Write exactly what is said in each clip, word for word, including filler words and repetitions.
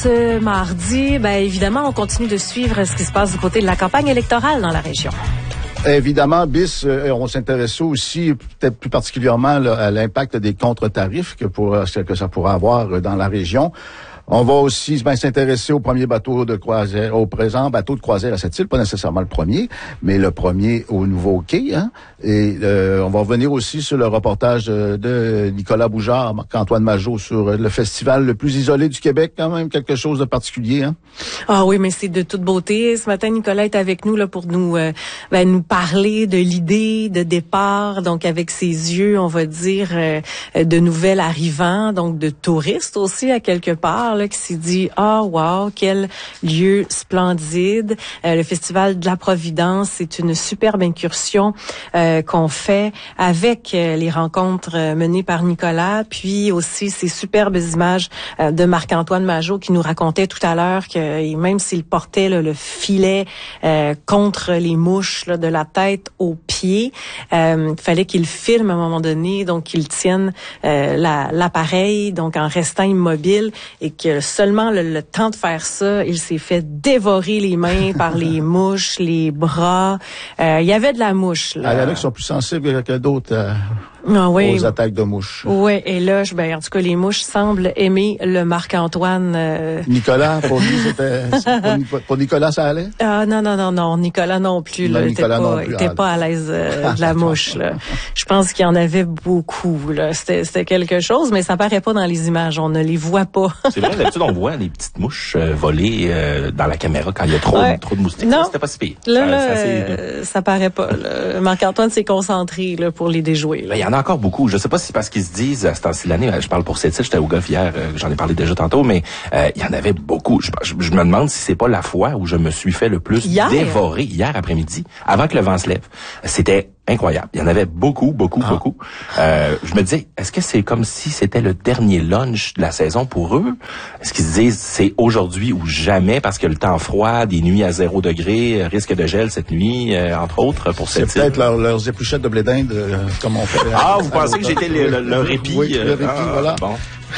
ce mardi, ben évidemment, on continue de suivre ce qui se passe du côté de la campagne électorale dans la région. Évidemment, bis, euh, on s'intéressait aussi, peut-être plus particulièrement là, à l'impact des contre-tarifs que, pour, que ça pourrait avoir dans la région. On va aussi ben, s'intéresser au premier bateau de croisière, au présent bateau de croisière à cette île, pas nécessairement le premier, mais le premier au nouveau quai. Hein? Et euh, on va revenir aussi sur le reportage de, de Nicolas Boujard, Marc-Antoine Majot sur le festival le plus isolé du Québec, quand même quelque chose de particulier. Hein? Ah oui, mais c'est de toute beauté. Ce matin, Nicolas est avec nous là pour nous euh, ben, nous parler de l'idée de départ, donc avec ses yeux, on va dire, euh, de nouvelles arrivants, donc de touristes aussi à quelque part. Là, qui s'est dit ah oh, wow, quel lieu splendide. Euh, le festival de la Providence, c'est une superbe incursion euh, qu'on fait avec euh, les rencontres euh, menées par Nicolas, puis aussi ces superbes images euh, de Marc-Antoine Majot qui nous racontait tout à l'heure que même s'il portait là, le filet euh, contre les mouches là, de la tête aux pieds, euh, il fallait qu'il filme à un moment donné, donc qu'il tienne euh, la, l'appareil, donc en restant immobile, et que seulement le, le temps de faire ça, il s'est fait dévorer les mains par les mouches, les bras. Euh, il y avait de la mouche. Là. Ah, il y en a qui sont plus sensibles que d'autres euh, ah, oui. aux attaques de mouches. Oui, et là, je, ben, en tout cas, les mouches semblent aimer le Marc-Antoine. Euh... Nicolas, pour lui, c'était... Pour, pour Nicolas, ça allait? Ah non, non, non, non. Nicolas non plus. Non, là, Nicolas était pas, non plus. était ah, pas à l'aise euh, de la mouche. Là. Je pense qu'il y en avait beaucoup. Là. C'était, c'était quelque chose, mais ça paraît pas dans les images. On ne les voit pas. C'est vrai, d'habitude, on voit des petites mouches euh, voler euh, dans la caméra quand il y a trop, ouais. trop de moustiques. Non. Ça, c'était pas si pire. Là, ça, là, ça, euh, ça paraît pas. Là. Marc-Antoine s'est concentré là, pour les déjouer. Là. Ben, il y en a encore beaucoup. Je sais pas si c'est parce qu'ils se disent, à ce temps-ci de l'année, je parle pour cette île, j'étais au golf hier, euh, j'en ai parlé déjà tantôt, mais euh, il y en avait beaucoup. Je, je, je me demande si c'est pas la fois où je me suis fait le plus hier? dévorer hier après-midi, avant que le vent se lève. C'était incroyable. Il y en avait beaucoup, beaucoup, ah. beaucoup. Euh, je me disais, est-ce que c'est comme si c'était le dernier lunch de la saison pour eux? Est-ce qu'ils se disent, c'est aujourd'hui ou jamais, parce que le temps froid, des nuits à zéro degré, risque de gel cette nuit, euh, entre autres, pour cette île? C'est peut-être leur, leurs épluchettes de blé d'Inde, euh, comme on fait. Ah, vous pensez que j'étais le, le, le répit? Oui, le répit, ah, voilà. Bon.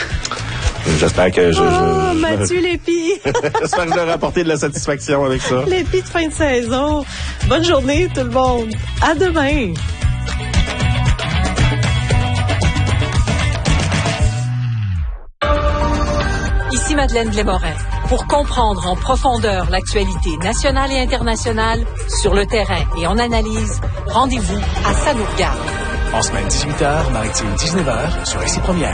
J'espère que je... Oh, je, je Mathieu Lépi! J'espère que je vais rapporter de la satisfaction avec ça. Lépi de fin de saison. Bonne journée, tout le monde. À demain. Ici Madeleine Blais-Morin. Pour comprendre en profondeur l'actualité nationale et internationale, sur le terrain et en analyse, rendez-vous à Ça nous regarde. En semaine dix-huit heures, maritime dix-neuf heures, sur R C Première.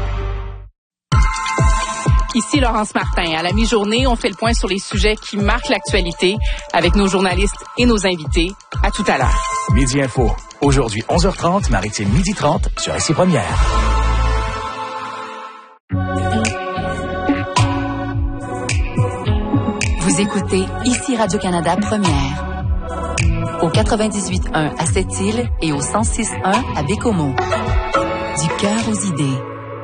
Ici Laurence Martin. À la mi-journée, on fait le point sur les sujets qui marquent l'actualité avec nos journalistes et nos invités. À tout à l'heure. Midi Info. Aujourd'hui, onze heures trente, maritime midi trente, sur R C Première. Vous écoutez Ici Radio-Canada Première. Au quatre-vingt-dix-huit point un à Sept-Îles et au cent six point un à Bécomo. Du cœur aux idées.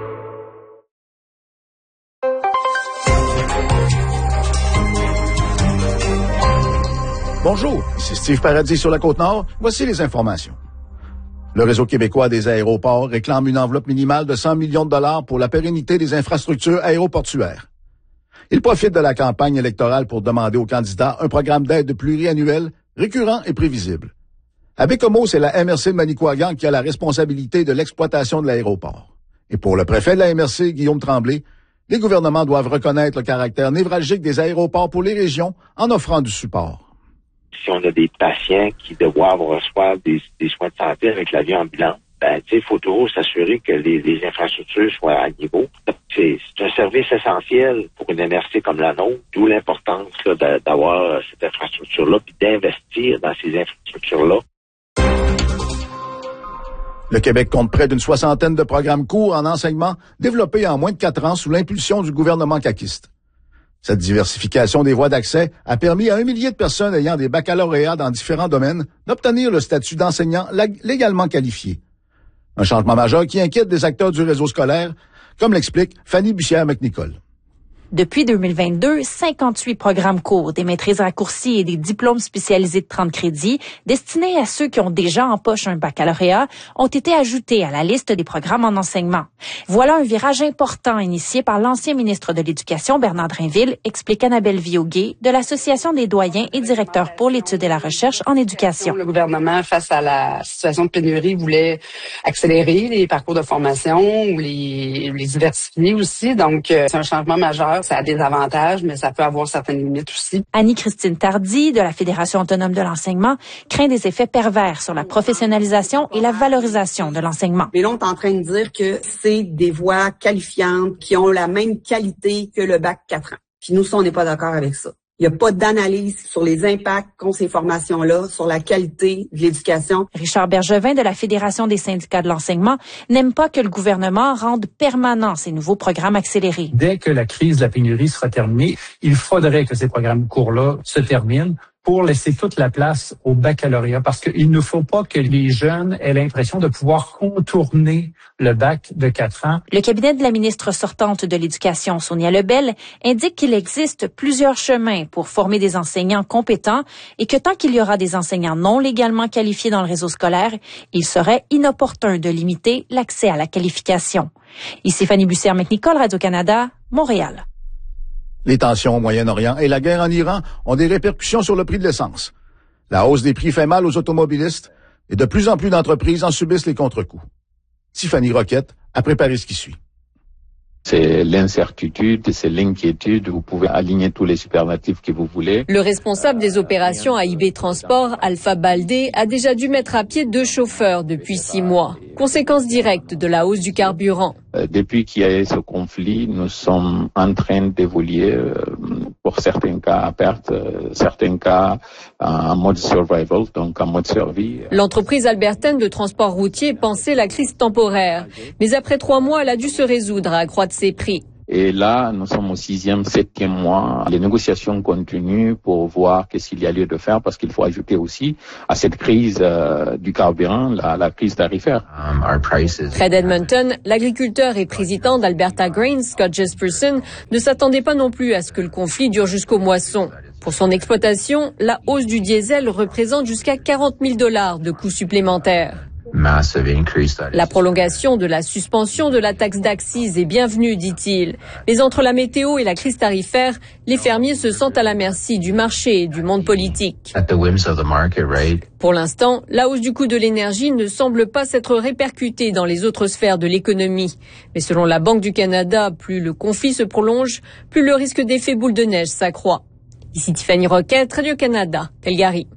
Bonjour, ici Steve Paradis sur la Côte-Nord. Voici les informations. Le Réseau québécois des aéroports réclame une enveloppe minimale de cent millions de dollars pour la pérennité des infrastructures aéroportuaires. Il profite de la campagne électorale pour demander aux candidats un programme d'aide pluriannuel, récurrent et prévisible. À Bécomo, c'est la M R C de Manicouagan qui a la responsabilité de l'exploitation de l'aéroport. Et pour le préfet de la M R C, Guillaume Tremblay, les gouvernements doivent reconnaître le caractère névralgique des aéroports pour les régions en offrant du support. Si on a des patients qui doivent recevoir des, des soins de santé avec l'avion ambulant, ben, tu sais, il faut toujours s'assurer que les, les infrastructures soient à niveau. C'est, c'est un service essentiel pour une M R C comme la nôtre, d'où l'importance là, de, d'avoir cette infrastructure-là puis d'investir dans ces infrastructures-là. Le Québec compte près d'une soixantaine de programmes courts en enseignement développés en moins de quatre ans sous l'impulsion du gouvernement caquiste. Cette diversification des voies d'accès a permis à un millier de personnes ayant des baccalauréats dans différents domaines d'obtenir le statut d'enseignant légalement qualifié. Un changement majeur qui inquiète des acteurs du réseau scolaire, comme l'explique Fanny Bussière-McNicol. Depuis deux mille vingt-deux, cinquante-huit programmes courts, des maîtrises raccourcies et des diplômes spécialisés de trente crédits destinés à ceux qui ont déjà en poche un baccalauréat ont été ajoutés à la liste des programmes en enseignement. Voilà un virage important initié par l'ancien ministre de l'Éducation, Bernard Drinville, explique Annabelle Vioguet de l'Association des doyens et directeurs pour l'étude et la recherche en éducation. Le gouvernement, face à la situation de pénurie, voulait accélérer les parcours de formation ou les, les diversifier aussi. Donc, euh, c'est un changement majeur. Ça a des avantages, mais ça peut avoir certaines limites aussi. Annie-Christine Tardy, de la Fédération autonome de l'enseignement, craint des effets pervers sur la professionnalisation et la valorisation de l'enseignement. Mais là, on est en train de dire que c'est des voies qualifiantes qui ont la même qualité que le bac quatre ans. Puis nous, ça, on n'est pas d'accord avec ça. Il n'y a pas d'analyse sur les impacts qu'ont ces formations-là, sur la qualité de l'éducation. Richard Bergevin de la Fédération des syndicats de l'enseignement n'aime pas que le gouvernement rende permanents ces nouveaux programmes accélérés. Dès que la crise de la pénurie sera terminée, il faudrait que ces programmes courts-là se terminent pour laisser toute la place au baccalauréat, parce qu'il ne faut pas que les jeunes aient l'impression de pouvoir contourner le bac de quatre ans. Le cabinet de la ministre sortante de l'Éducation, Sonia Lebel, indique qu'il existe plusieurs chemins pour former des enseignants compétents et que tant qu'il y aura des enseignants non légalement qualifiés dans le réseau scolaire, il serait inopportun de limiter l'accès à la qualification. Ici Fanny Bussière-McNicol, Radio-Canada, Montréal. Les tensions au Moyen-Orient et la guerre en Iran ont des répercussions sur le prix de l'essence. La hausse des prix fait mal aux automobilistes et de plus en plus d'entreprises en subissent les contre-coups. Tiffany Roquette a préparé ce qui suit. C'est l'incertitude, c'est l'inquiétude. Vous pouvez aligner tous les superlatifs que vous voulez. Le responsable des opérations à I B Transport, Alpha Baldé, a déjà dû mettre à pied deux chauffeurs depuis six mois. Conséquence directe de la hausse du carburant. Euh, depuis qu'il y a eu ce conflit, nous sommes en train d'évoluer, euh, pour certains cas à perte, euh, certains cas en mode survival, donc en mode survie. L'entreprise albertaine de transport routier pensait la crise temporaire. Mais après trois mois, elle a dû se résoudre à accroître ses prix. Et là, nous sommes au sixième, septième mois. Les négociations continuent pour voir qu'est-ce qu'il y a lieu de faire, parce qu'il faut ajouter aussi à cette crise euh, du carburant, la, la crise tarifaire. Um, Près d'Edmonton, l'agriculteur et président d'Alberta Grain, Scott Jesperson, ne s'attendait pas non plus à ce que le conflit dure jusqu'aux moissons. Pour son exploitation, la hausse du diesel représente jusqu'à quarante mille dollars de coûts supplémentaires. La prolongation de la suspension de la taxe d'accise est bienvenue, dit-il. Mais entre la météo et la crise tarifaire, les fermiers se sentent à la merci du marché et du monde politique. Pour l'instant, la hausse du coût de l'énergie ne semble pas s'être répercutée dans les autres sphères de l'économie. Mais selon la Banque du Canada, plus le conflit se prolonge, plus le risque d'effet boule de neige s'accroît. Ici Tiffany Roquette, Radio-Canada, Calgary.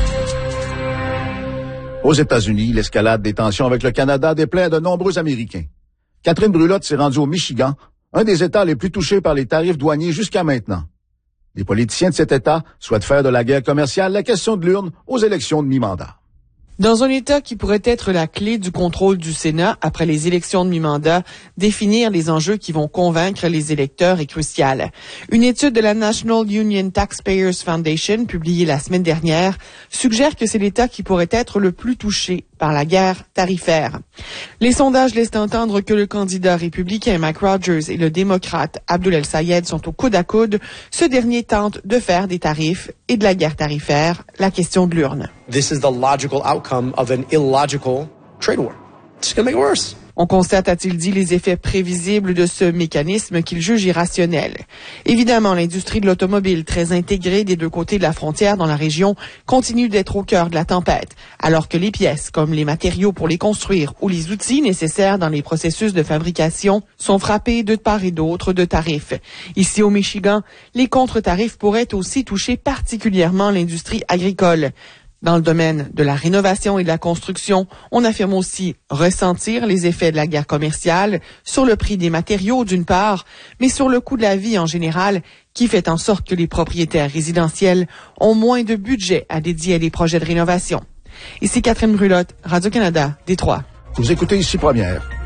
Aux États-Unis, l'escalade des tensions avec le Canada déplaît de nombreux Américains. Catherine Brulotte s'est rendue au Michigan, un des États les plus touchés par les tarifs douaniers jusqu'à maintenant. Les politiciens de cet État souhaitent faire de la guerre commerciale la question de l'urne aux élections de mi-mandat. Dans un État qui pourrait être la clé du contrôle du Sénat après les élections de mi-mandat, définir les enjeux qui vont convaincre les électeurs est crucial. Une étude de la National Union Taxpayers Foundation, publiée la semaine dernière, suggère que c'est l'État qui pourrait être le plus touché par la guerre tarifaire. Les sondages laissent entendre que le candidat républicain Mike Rogers et le démocrate Abdul El-Sayed sont au coude à coude. Ce dernier tente de faire des tarifs et de la guerre tarifaire la question de l'urne. This is the logical outcome of an illogical trade war. It's going to make it worse. On constate, a-t-il dit, les effets prévisibles de ce mécanisme qu'il juge irrationnel. Évidemment, l'industrie de l'automobile, très intégrée des deux côtés de la frontière dans la région, continue d'être au cœur de la tempête, alors que les pièces, comme les matériaux pour les construire ou les outils nécessaires dans les processus de fabrication, sont frappés de part et d'autre de tarifs. Ici au Michigan, les contre-tarifs pourraient aussi toucher particulièrement l'industrie agricole. Dans le domaine de la rénovation et de la construction, on affirme aussi ressentir les effets de la guerre commerciale sur le prix des matériaux d'une part, mais sur le coût de la vie en général, qui fait en sorte que les propriétaires résidentiels ont moins de budget à dédier à des projets de rénovation. Ici Catherine Brulotte, Radio-Canada, Détroit. Vous écoutez Ici Première.